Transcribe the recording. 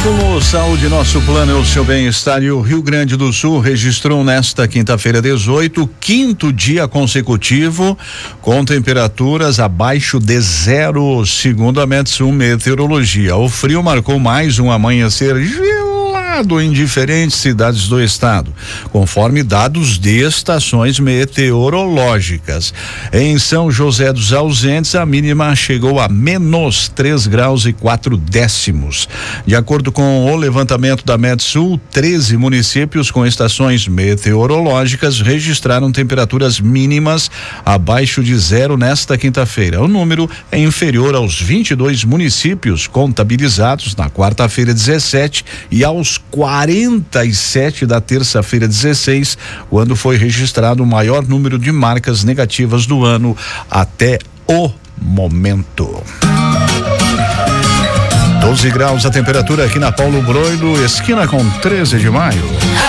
Como saúde, nosso plano é o seu bem-estar, e o Rio Grande do Sul registrou nesta quinta-feira 18, quinto dia consecutivo com temperaturas abaixo de zero, segundo a Metsul Meteorologia. O frio marcou mais um amanhecer gelado em diferentes cidades do estado, conforme dados de estações meteorológicas. Em São José dos Ausentes, a mínima chegou a -3 graus e 4 décimos. De acordo com o levantamento da Metsul, 13 municípios com estações meteorológicas registraram temperaturas mínimas abaixo de zero nesta quinta-feira. O número é inferior aos 22 municípios contabilizados na quarta-feira 17 e aos 47 da terça-feira 16, quando foi registrado o maior número de marcas negativas do ano até o momento. 12 graus a temperatura aqui na Paulo Broido, esquina com 13 de maio.